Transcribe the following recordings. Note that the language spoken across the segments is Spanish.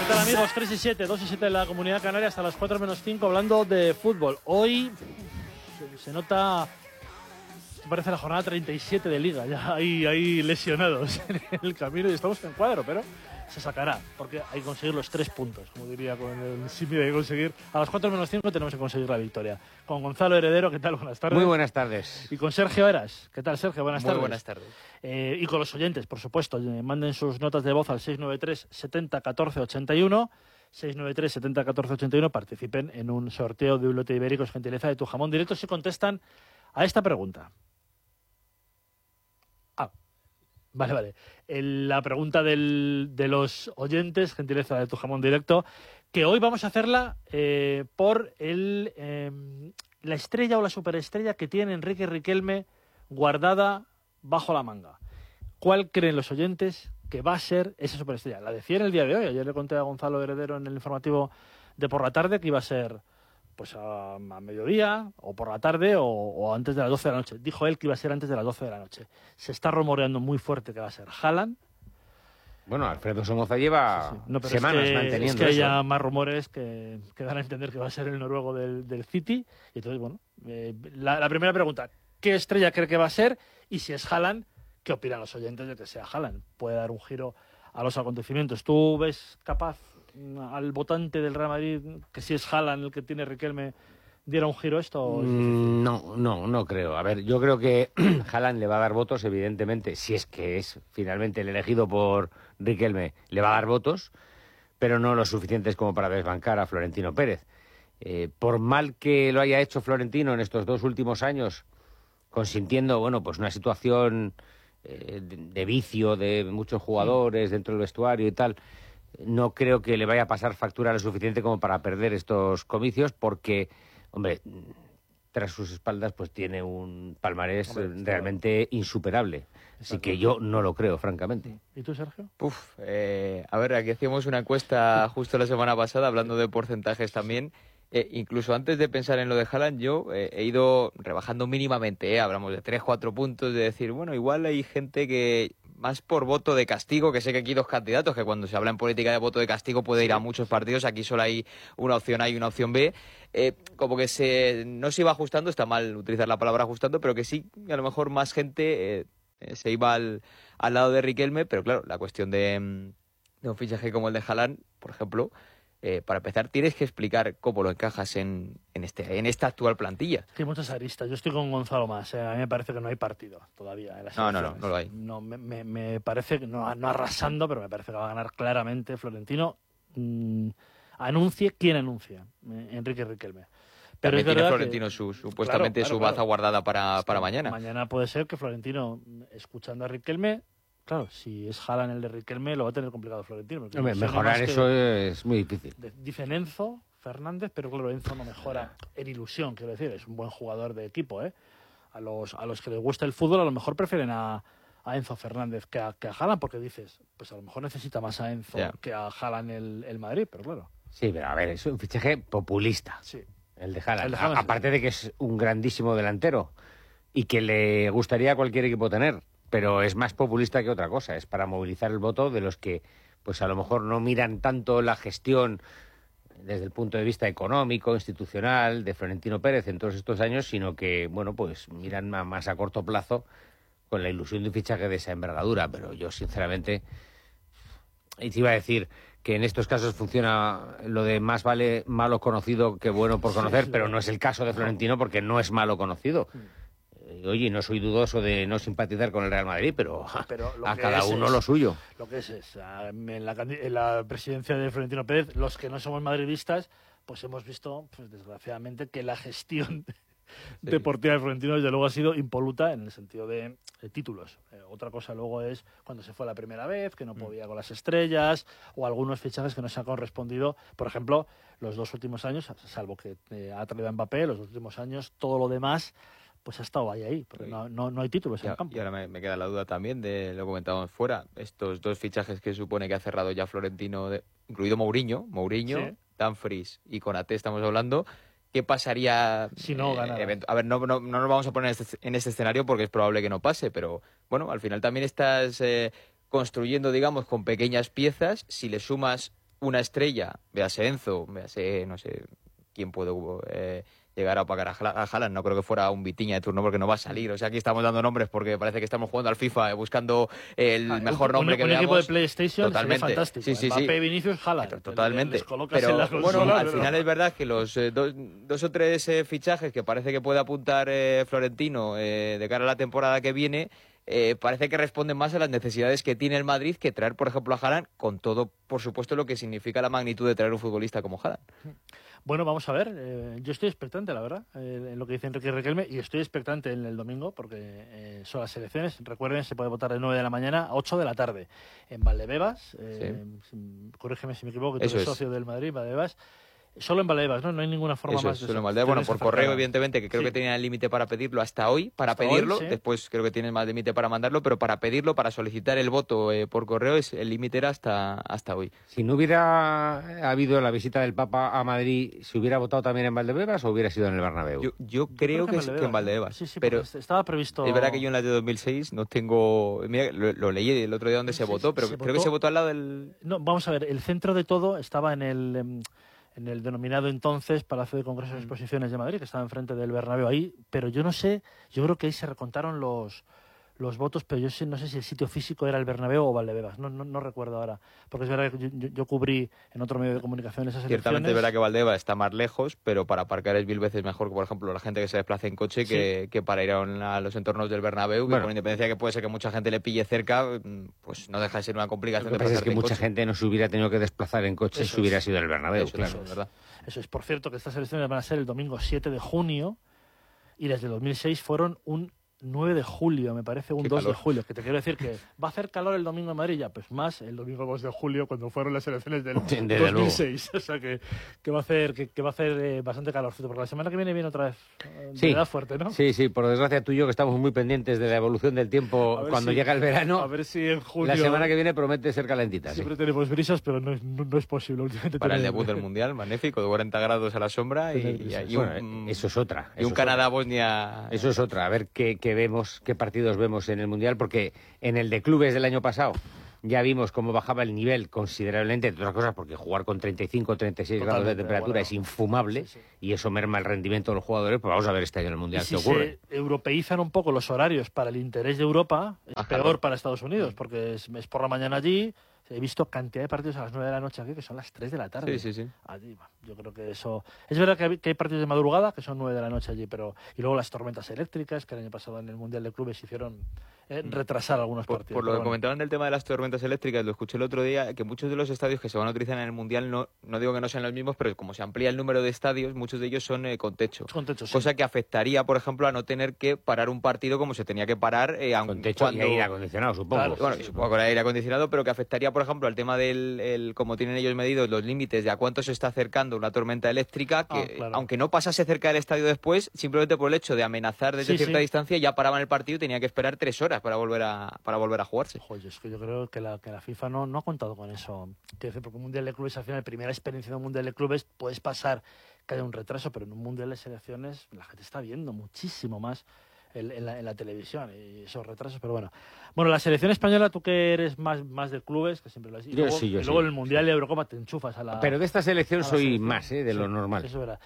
tal, amigos? 3 y 7, 2 y 7 de la Comunidad Canaria, hasta las 4 menos 5, hablando de fútbol. Hoy se nota, parece la jornada 37 de Liga. Ya hay lesionados en el camino y estamos en cuadro, pero se sacará, porque hay que conseguir los 3 puntos. Como diría con el simio, hay que conseguir. A las 4 menos 5 tenemos que conseguir la victoria. Con Gonzalo Heredero, ¿qué tal? Buenas tardes. Muy buenas tardes. Y con Sergio Eras. ¿Qué tal, Sergio? Buenas tardes. Muy buenas tardes. Y con los oyentes, por supuesto, manden sus notas de voz al 693 70 14 81. 693 70 14 81. Participen en un sorteo de un lote ibérico, gentileza de Tu Jamón Directo, si contestan a esta pregunta. Vale. La pregunta de los oyentes, gentileza de Tu Jamón Directo, que hoy vamos a hacerla por la estrella o la superestrella que tiene Enrique Riquelme guardada bajo la manga. ¿Cuál creen los oyentes que va a ser esa superestrella? La decía en el día de hoy. Ayer le conté a Gonzalo Heredero en el informativo de por la tarde que iba a ser pues a mediodía o por la tarde o antes de las 12 de la noche. Dijo él que iba a ser antes de las 12 de la noche. Se está rumoreando muy fuerte que va a ser Haaland. Bueno, Alfredo Somoza lleva semanas manteniendo es que eso. haya más rumores que dan a entender que va a ser el noruego del City. Y entonces, bueno, la primera pregunta, ¿qué estrella cree que va a ser? Y si es Haaland, ¿qué opinan los oyentes de que sea Haaland? Puede dar un giro a los acontecimientos. ¿Tú ves capaz al votante del Real Madrid, que si es Haaland el que tiene Riquelme, diera un giro esto? No creo. A ver, yo creo que Haaland le va a dar votos, evidentemente, si es que es finalmente el elegido por Riquelme, le va a dar votos, pero no lo suficientes como para desbancar a Florentino Pérez. Por mal que lo haya hecho Florentino en estos 2 últimos años, consintiendo, bueno, pues una situación de vicio de muchos jugadores dentro del vestuario y tal, no creo que le vaya a pasar factura lo suficiente como para perder estos comicios, porque, hombre, tras sus espaldas pues tiene un palmarés realmente insuperable. Así que yo no lo creo, francamente. ¿Y tú, Sergio? A ver, aquí hacíamos una encuesta justo la semana pasada, hablando de porcentajes también. Incluso antes de pensar en lo de Haaland, yo he ido rebajando mínimamente, hablamos de 3-4 puntos, de decir, bueno, igual hay gente que más por voto de castigo, que sé que aquí 2 candidatos, que cuando se habla en política de voto de castigo puede ir a muchos partidos, aquí solo hay una opción A y una opción B, como que no se iba ajustando, está mal utilizar la palabra ajustando, pero que sí, a lo mejor más gente se iba al lado de Riquelme, pero claro, la cuestión de un fichaje como el de Haaland, por ejemplo, para empezar, tienes que explicar cómo lo encajas en esta actual plantilla. Hay muchas aristas. Yo estoy con Gonzalo más. A mí me parece que no hay partido todavía en las No lo hay. No, me parece que no arrasando, pero me parece que va a ganar claramente Florentino. ¿Quién anuncia? Enrique Riquelme. Pero también es tiene verdad Florentino supuestamente su baza guardada para mañana. Mañana puede ser que Florentino, escuchando a Riquelme, claro, si es Haaland el de Riquelme, lo va a tener complicado Florentino. Hombre, mejorar eso es muy difícil. Dicen Enzo Fernández, pero claro, Enzo no mejora en ilusión, quiero decir, es un buen jugador de equipo, ¿eh? A los que les gusta el fútbol a lo mejor prefieren a Enzo Fernández que a Haaland, porque dices, pues a lo mejor necesita más a Enzo que a Haaland el Madrid, pero claro. Sí, pero a ver, es un fichaje populista. Sí. El de Haaland. Aparte de que es un grandísimo delantero y que le gustaría a cualquier equipo tener, pero es más populista que otra cosa. Es para movilizar el voto de los que pues a lo mejor no miran tanto la gestión desde el punto de vista económico, institucional, de Florentino Pérez en todos estos años, sino que, bueno, pues miran más a corto plazo con la ilusión de un fichaje de esa envergadura. Pero yo, sinceramente, y te iba a decir que en estos casos funciona lo de más vale malo conocido que bueno por conocer, sí, pero no es el caso de Florentino, porque no es malo conocido. Oye, no soy dudoso de no simpatizar con el Real Madrid, pero a cada uno lo suyo. Lo que es en la presidencia de Florentino Pérez, los que no somos madridistas, pues hemos visto, pues desgraciadamente, que la gestión deportiva de Florentino desde luego ha sido impoluta en el sentido de títulos. Otra cosa luego es cuando se fue la primera vez, que no podía con las estrellas, o algunos fichajes que no se han correspondido. Por ejemplo, los 2 últimos años, salvo que ha traído a Mbappé, los 2 últimos años, todo lo demás pues ha estado ahí, porque no hay títulos en el campo. Y ahora me queda la duda también de lo que comentábamos fuera, estos 2 fichajes que supone que ha cerrado ya Florentino, incluido Mourinho, sí, Dumfries y Konaté, estamos hablando. ¿Qué pasaría si no ganara? A ver, no nos vamos a poner en este escenario porque es probable que no pase, pero bueno, al final también estás construyendo, digamos, con pequeñas piezas. Si le sumas una estrella, véase Enzo, véase, no sé quién puede llegar a opacar a Haaland. No creo que fuera un Vitinha de turno porque no va a salir. O sea, aquí estamos dando nombres porque parece que estamos jugando al FIFA buscando el mejor nombre que veamos. Un equipo de PlayStation totalmente. Sería fantástico. Sí. Mbappé, Vinicius, Haaland. Totalmente. Pero bueno, al final es verdad que los dos o tres fichajes que parece que puede apuntar Florentino de cara a la temporada que viene, parece que responden más a las necesidades que tiene el Madrid que traer, por ejemplo, a Haaland, con todo, por supuesto, lo que significa la magnitud de traer un futbolista como Haaland. Bueno, vamos a ver. Yo estoy expectante, la verdad, en lo que dice Enrique Riquelme, y estoy expectante en el domingo, porque son las elecciones. Recuerden, se puede votar de 9 de la mañana a 8 de la tarde en Valdebebas. Corrígeme si me equivoco, que tú eres socio del Madrid, Valdebebas. Solo en Valdebebas, ¿no? No hay ninguna forma más de solo en Valdebebas. Bueno, por correo, evidentemente, que creo que tenían el límite para pedirlo hasta hoy, Después creo que tienen más límite para mandarlo, pero para pedirlo, para solicitar el voto por correo, el límite era hasta hoy. Si no hubiera habido la visita del Papa a Madrid, ¿se hubiera votado también en Valdebebas o hubiera sido en el Bernabéu? Yo creo que en Valdebebas. Sí, pero estaba previsto. Es verdad que yo en la de 2006 no tengo... Mira, lo leí el otro día donde se votó, pero creo que se votó al lado del... No, vamos a ver, el centro de todo estaba en el denominado entonces Palacio de Congresos y Exposiciones de Madrid, que estaba enfrente del Bernabéu ahí, pero yo no sé, yo creo que ahí se recontaron los votos, pero yo no sé si el sitio físico era el Bernabéu o Valdebebas, no recuerdo ahora, porque es verdad que yo cubrí en otro medio de comunicación esas elecciones. Ciertamente es verdad que Valdebebas está más lejos, pero para aparcar es 1000 veces mejor que, por ejemplo, la gente que se desplaza en coche que para ir a los entornos del Bernabéu, que con independencia que puede ser que mucha gente le pille cerca, pues no deja de ser una complicación. Lo que pasa es que mucha gente no se hubiera tenido que desplazar en coche si hubiera sido el Bernabéu, claro. Es verdad. Eso es. Por cierto, que estas elecciones van a ser el domingo 7 de junio y desde 2006 fueron un 9 de julio, me parece, un 2 de julio, que te quiero decir que va a hacer calor el domingo en Madrid, ya, pues más el domingo 2 de julio cuando fueron las elecciones del 2006, o sea que va a hacer bastante calorcito, porque la semana que viene otra vez de edad fuerte, ¿no? Sí, por desgracia tú y yo que estamos muy pendientes de la evolución del tiempo cuando llega el verano, a ver si en junio... La semana que viene promete ser calentita. Siempre tenemos brisas, pero no es posible últimamente. Para el debut del Mundial, magnífico, de 40 grados a la sombra eso es otra. Y un Canadá-Bosnia... Eso es otra, a ver qué vemos, qué partidos vemos en el Mundial, porque en el de clubes del año pasado ya vimos cómo bajaba el nivel considerablemente, entre otras cosas porque jugar con 35 o 36 grados de temperatura es infumable y eso merma el rendimiento de los jugadores. Pues vamos a ver este año en el Mundial qué ocurre. Si se europeizan un poco los horarios para el interés de Europa, es peor para Estados Unidos, porque es por la mañana allí. He visto cantidad de partidos a las 9 de la noche aquí que son las 3 de la tarde. Sí. Allí, yo creo que eso... Es verdad que hay partidos de madrugada que son 9 de la noche allí, pero... Y luego las tormentas eléctricas, que el año pasado en el Mundial de Clubes hicieron retrasar algunos partidos. Por lo que comentaban del tema de las tormentas eléctricas, lo escuché el otro día, que muchos de los estadios que se van a utilizar en el Mundial, no digo que no sean los mismos, pero como se amplía el número de estadios, muchos de ellos son con techo. Con techo, sí. Cosa que afectaría, por ejemplo, a no tener que parar un partido como se tenía que parar... con techo y aire acondicionado, supongo. Claro, bueno, supongo con aire acondicionado, pero que afectaría, por ejemplo, al tema del como tienen ellos medidos los límites de a cuánto se está acercando una tormenta eléctrica, que aunque no pasase cerca del estadio después, simplemente por el hecho de amenazar desde cierta distancia, ya paraban el partido y tenía que esperar 3 horas para volver a jugarse. Joder, es que yo creo que la FIFA no ha contado con eso. Porque un Mundial de Clubes, al final, la primera experiencia de un Mundial de Clubes, puedes pasar que haya un retraso, pero en un Mundial de Selecciones la gente está viendo muchísimo más en la televisión y esos retrasos, pero bueno, la selección española, tú que eres más de clubes, que siempre lo has dicho, luego en el Mundial de Eurocopa te enchufas a la... Pero de esta selección soy más de lo normal. Eso era.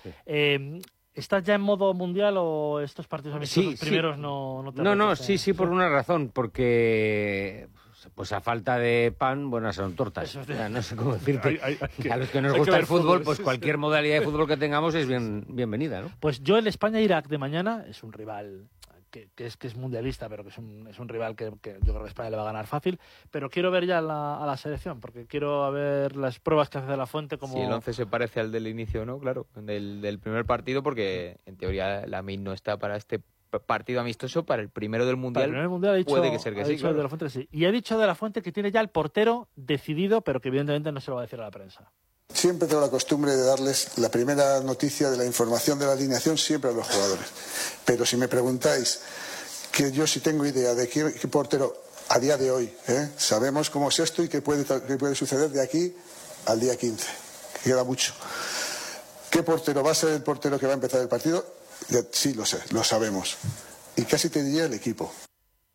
¿Estás ya en modo mundial o estos partidos amistosos primeros no te apetecen? Sí, por una razón, porque pues a falta de pan, buenas son tortas. No sé cómo decirte. A los que nos gusta el fútbol, pues cualquier modalidad de fútbol que tengamos es bienvenida, ¿no? Pues yo el España-Irak de mañana es un rival... Que es mundialista, pero que es un rival que yo creo que España le va a ganar fácil, pero quiero ver ya a la selección, porque quiero ver las pruebas que hace De La Fuente. Como... Si el 11 se parece al del inicio, ¿no? Claro, del primer partido, porque en teoría Lamine no está para este partido amistoso, para el primero del Mundial. Para el primer Mundial ha dicho, puede que ser que sí, claro. De La Fuente, sí. Y ha dicho De La Fuente que tiene ya el portero decidido, pero que evidentemente no se lo va a decir a la prensa. Siempre tengo la costumbre de darles la primera noticia de la información de la alineación siempre a los jugadores. Pero si me preguntáis, que yo sí tengo idea de qué portero a día de hoy, sabemos cómo es esto y qué puede suceder de aquí al día 15, que queda mucho. ¿Qué portero va a ser el portero que va a empezar el partido? Sí, lo sé, lo sabemos. Y casi te diría el equipo.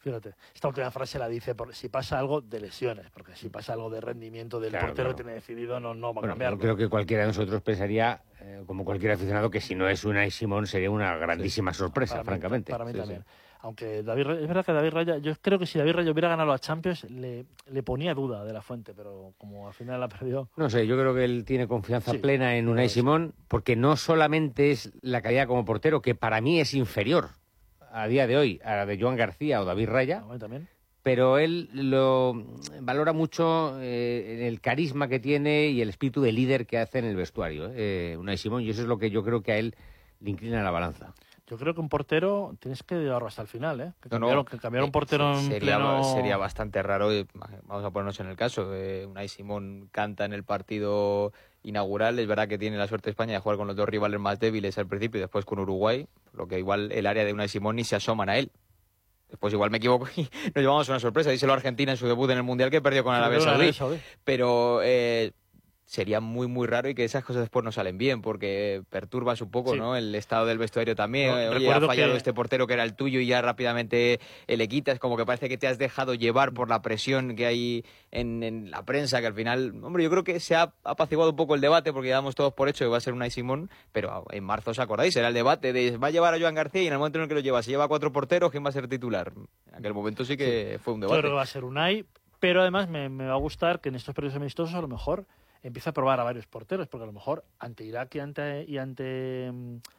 Fíjate, esta última frase la dice por si pasa algo de lesiones, porque si pasa algo de rendimiento del portero que tiene decidido, no va a cambiar. Yo creo que cualquiera de nosotros pensaría, como cualquier aficionado, que si no es Unai Simón sería una grandísima sorpresa, francamente. Para mí también. Aunque es verdad que David Raya, yo creo que si David Raya hubiera ganado a Champions, le ponía duda de la Fuente, pero como al final la perdió. No sé, yo creo que él tiene confianza plena en Unai Simón, porque no solamente es la calidad como portero, que para mí es inferior a día de hoy a la de Joan García o David Raya, también. Pero él lo valora mucho el carisma que tiene y el espíritu de líder que hace en el vestuario, Unai Simón, y eso es lo que yo creo que a él le inclina la balanza. Yo creo que un portero tienes que llevarlo hasta el final, ¿eh? Que cambiar un portero en sería bastante raro. Vamos a ponernos en el caso. Unai Simón canta en el partido inaugural. Es verdad que tiene la suerte España de jugar con los dos rivales más débiles al principio y después con Uruguay, por lo que igual el área de Unai Simón ni se asoman a él. Después igual me equivoco y nos llevamos una sorpresa. Díselo a Argentina en su debut en el Mundial que perdió con Arabia Saudí. Pero sería muy, muy raro y que esas cosas después no salen bien, porque perturbas un poco, ¿no? El estado del vestuario también. Oye, ha fallado este portero que era el tuyo y ya rápidamente le quitas, como que parece que te has dejado llevar por la presión que hay en la prensa, que al final, hombre, yo creo que se ha apaciguado un poco el debate, porque ya damos todos por hecho que va a ser Unai Simón, pero en marzo, ¿os acordáis? Era el debate de va a llevar a Joan García y en el momento en el que lo lleva, si lleva 4 porteros, ¿quién va a ser titular? En aquel momento sí que fue un debate. Yo creo que va a ser Unai, pero además me va a gustar que en estos periodos amistosos a lo mejor empieza a probar a varios porteros, porque a lo mejor ante Irak y ante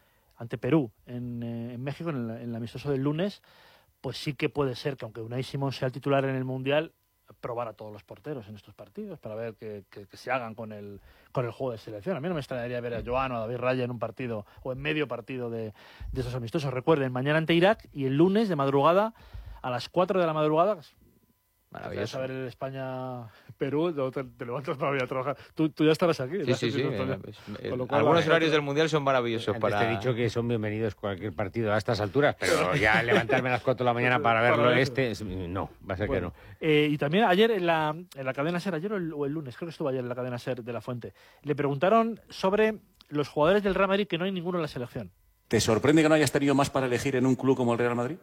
Perú en México, en el amistoso del lunes, pues sí que puede ser que aunque Unai Simón sea el titular en el Mundial, probar a todos los porteros en estos partidos para ver que se hagan con el juego de selección. A mí no me extrañaría ver a Joan o a David Raya en un partido o en medio partido de esos amistosos. Recuerden, mañana ante Irak y el lunes de madrugada a las 4 de la madrugada. Maravilloso. A ver el España-Perú, te levantas para ir a trabajar. Tú ya estarás aquí. Sí. Algunos horarios del Mundial son maravillosos. Antes te he dicho que son bienvenidos cualquier partido a estas alturas, pero ya levantarme a las 4 de la mañana para verlo no, va a ser que no. Y también ayer en la cadena SER, ayer o el lunes, creo que estuvo ayer en la cadena SER de La Fuente, le preguntaron sobre los jugadores del Real Madrid que no hay ninguno en la selección. ¿Te sorprende que no hayas tenido más para elegir en un club como el Real Madrid?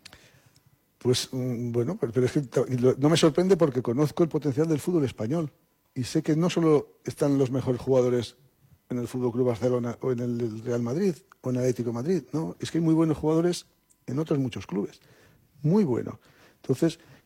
Pues bueno, pero es que no me sorprende porque conozco el potencial del fútbol español y sé que no solo están los mejores jugadores en el Fútbol Club Barcelona o en el Real Madrid o en el Atlético de Madrid, no, es que hay muy buenos jugadores en otros muchos clubes, muy buenos. Entonces,